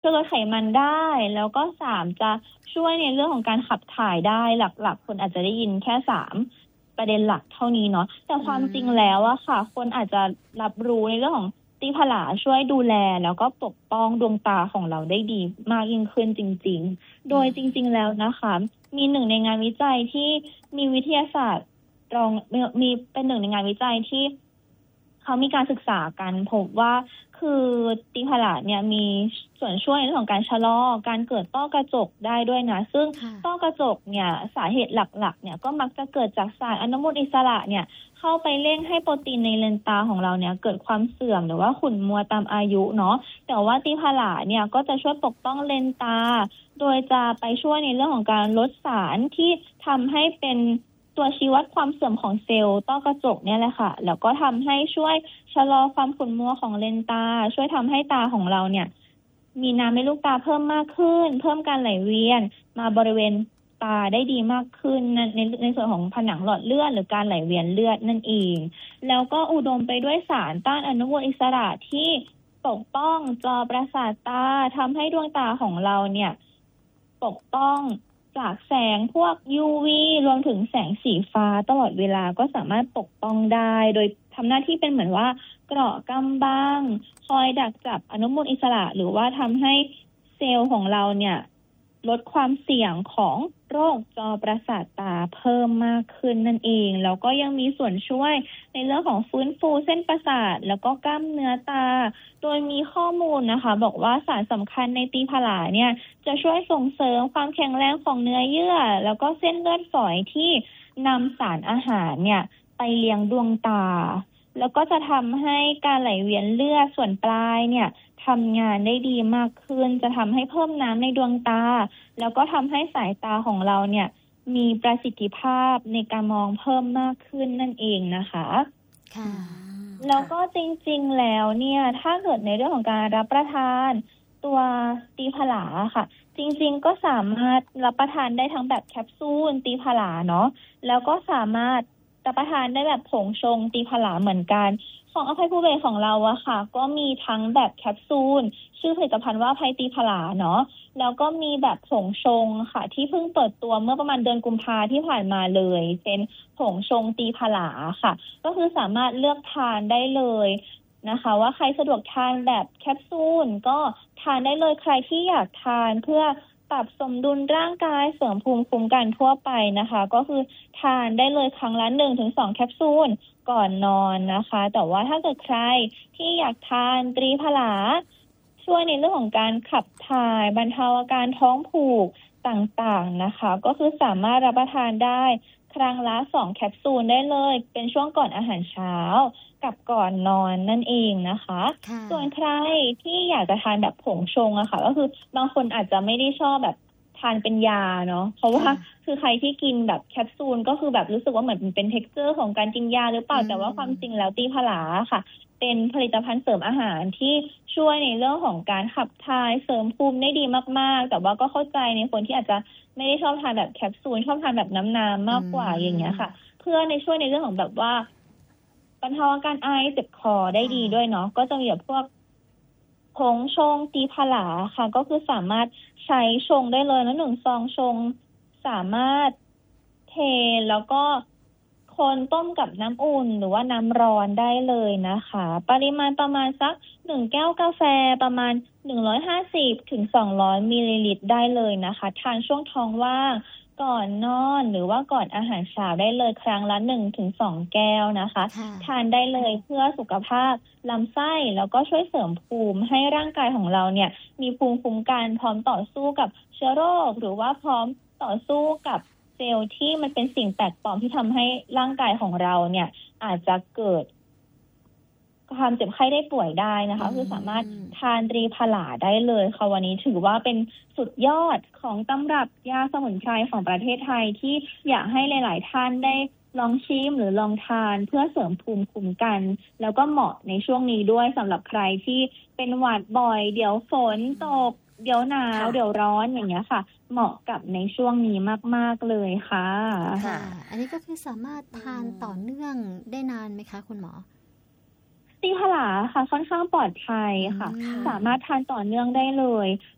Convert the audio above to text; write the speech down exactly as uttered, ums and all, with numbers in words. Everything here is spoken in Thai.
ช่วยลดไขมันได้แล้วก็สามจะช่วยในเรื่องของการขับถ่ายได้หลักๆคนอาจจะได้ยินแค่สามประเด็นหลักเท่านี้เนาะแต่ความจริงแล้วอะค่ะคนอาจจะรับรู้ในเรื่องของตีผลาช่วยดูแลแล้วก็ปกป้องดวงตาของเราได้ดีมากยิ่งขึ้นจริงๆโดยจริงๆแล้วนะคะมีหนึ่งในงานวิจัยที่มีวิทยาศาสตร์รองมีเป็นหนึ่งในงานวิจัยที่เขามีการศึกษากันพบว่าคือตีผลาเนี่ยมีส่วนช่วยในเรื่องของการชะลอการเกิดต้อกระจกได้ด้วยนะซึ่งต้อกระจกเนี่ยสาเหตุหลักๆเนี่ยก็มักจะเกิดจากสารอนุมูลอิสระเนี่ยเข้าไปเร่งให้โปรตีนในเลนส์ตาของเราเนี่ยเกิดความเสื่อมหรือว่าขุ่นมัวตามอายุเนาะแต่ว่าตีผลาเนี่ยก็จะช่วยปกป้องเลนส์ตาโดยจะไปช่วยในเรื่องของการลดสารที่ทำให้เป็นตัวชี้วัดความเสื่อมของเซลล์ต้อกระจกเนี่ยแหละค่ะแล้วก็ทำให้ช่วยชะลอความขุ่นมัวของเลนส์ตาช่วยทำให้ตาของเราเนี่ยมีน้ำในลูกตาเพิ่มมากขึ้นเพิ่มการไหลเวียนมาบริเวณตาได้ดีมากขึ้นในในส่วนของผนังหลอดเลือดหรือการไหลเวียนเลือดนั่นเองแล้วก็อุดมไปด้วยสารต้านอนุมูลอิสระที่ปกป้องจอประสาทตาทำให้ดวงตาของเราเนี่ยปกป้องจากแสงพวก ยู วี รวมถึงแสงสีฟ้าตลอดเวลาก็สามารถปกป้องได้โดยทำหน้าที่เป็นเหมือนว่าเกราะกำบังคอยดักจับอนุมูลอิสระหรือว่าทำให้เซลล์ของเราเนี่ยลดความเสี่ยงของโรคจอประสาทตาเพิ่มมากขึ้นนั่นเองแล้วก็ยังมีส่วนช่วยในเรื่องของฟื้นฟูเส้นประสาทแล้วก็กล้ามเนื้อตาโดยมีข้อมูลนะคะบอกว่าสารสำคัญในตีผลาเนี่ยจะช่วยส่งเสริมความแข็งแรงของเนื้อเยื่อแล้วก็เส้นเลือดฝอยที่นำสารอาหารเนี่ยไปเลี้ยงดวงตาแล้วก็จะทำให้การไหลเวียนเลือดส่วนปลายเนี่ยทำงานได้ดีมากขึ้นจะทำให้เพิ่มน้ำในดวงตาแล้วก็ทำให้สายตาของเราเนี่ยมีประสิทธิภาพในการมองเพิ่มมากขึ้นนั่นเองนะคะค่ะแล้วก็จริงๆแล้วเนี่ยถ้าเกิดในเรื่องของการรับประทานตัวตีผลาค่ะจริงๆก็สามารถรับประทานได้ทั้งแบบแคปซูลตีผลาเนาะแล้วก็สามารถรับประทานได้แบบผงชงตีผลาเหมือนกันของอภัยภูเบศของเราอะค่ะก็มีทั้งแบบแคปซูลชื่อผลิตภัณฑ์ว่าอภัยตีผลาเนาะแล้วก็มีแบบผงชงค่ะที่เพิ่งเปิดตัวเมื่อประมาณเดือนกุมภาที่ผ่านมาเลยเป็นผงชงตีผลาค่ะก็คือสามารถเลือกทานได้เลยนะคะว่าใครสะดวกทานแบบแคปซูลก็ทานได้เลยใครที่อยากทานเพื่อปรับสมดุลร่างกายเสริมภูมิคุ้มกันทั่วไปนะคะก็คือทานได้เลยครั้งละ หนึ่งถึงสอง แคปซูลก่อนนอนนะคะแต่ว่าถ้าเกิดใครที่อยากทานตรีผลาช่วยในเรื่องของการขับถ่ายบรรเทาอาการท้องผูกต่างๆนะคะก็คือสามารถรับประทานได้ครั้งละสองแคปซูลได้เลยเป็นช่วงก่อนอาหารเช้ากับก่อนนอนนั่นเองนะคะส่วนใครที่อยากจะทานแบบผงชงอะค่ะก็คือบางคนอาจจะไม่ได้ชอบแบบทานเป็นยาเนาะเพราะว่าคือใครที่กินแบบแคปซูลก็คือแบบรู้สึกว่าเหมือนเป็นเท็กเจอร์ของการกินยาหรือเปล่าแต่ว่าความจริงแล้วตีผลาค่ะเป็นผลิตภัณฑ์เสริมอาหารที่ช่วยในเรื่องของการขับถ่ายเสริมภูมิได้ดีมากๆแต่ว่าก็เข้าใจในคนที่อาจจะไม่ได้ชอบทานแบบแคปซูลชอบทานแบบน้ำน้ำมากกว่าอย่างเงี้ยค่ะเพื่อในช่วยในเรื่องของแบบว่าบรรเทาอาการไอเจ็บคอได้ดีด้วยเนาะก็จะมีแบบพวกผงชงตีผลาค่ะก็คือสามารถใช้ชงได้เลยแล้วหนึ่งซองชงสามารถเทแล้วก็คนต้มกับน้ำอุ่นหรือว่าน้ำร้อนได้เลยนะคะปริมาณประมาณสักหนึ่งแก้วกาแฟประมาณหนึ่งร้อยห้าสิบถึงสองร้อยมิลลิลิตรได้เลยนะคะทานช่วงท้องว่างก่อนนอนหรือว่าก่อนอาหารเช้าได้เลยครั้งละ หนึ่งถึงสอง แก้วนะคะทานได้เลยเพื่อสุขภาพลำไส้แล้วก็ช่วยเสริมภูมิให้ร่างกายของเราเนี่ยมีภูมิคุ้มกันพร้อมต่อสู้กับเชื้อโรคหรือว่าพร้อมต่อสู้กับเซลล์ที่มันเป็นสิ่งแปลกปลอมที่ทำให้ร่างกายของเราเนี่ยอาจจะเกิดความเจ็บไข้ได้ป่วยได้นะคะคือสามารถทานตรีผลาได้เลยค่ะวันนี้ถือว่าเป็นสุดยอดของตำรับยาสมุนไพรของประเทศไทยที่อยากให้หลายๆท่านได้ลองชิมหรือลองทานเพื่อเสริมภูมิคุ้มกันแล้วก็เหมาะในช่วงนี้ด้วยสำหรับใครที่เป็นหวัดบ่อยเดี๋ยวฝนตกเดี๋ยวหนาวเดี๋ยวร้อนอย่างเงี้ยค่ะเหมาะกับในช่วงนี้มากๆเลยค่ะค่ะอันนี้ก็คือสามารถทานต่อเนื่องได้นานไหมคะคุณหมอตีผลาค่ะค่อนข้างปลอดภัยค่ะสามารถทานต่อเนื่องได้เลย